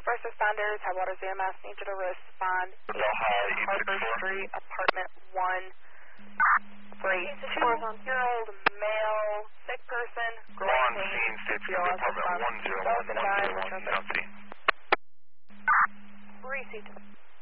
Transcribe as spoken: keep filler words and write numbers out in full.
first responders, have Waters E M S, need you to respond. Harper Street, apartment one. Great. two-year-old male, sick person, on scene, State Police Department one zero one one zero one, County. Receipt.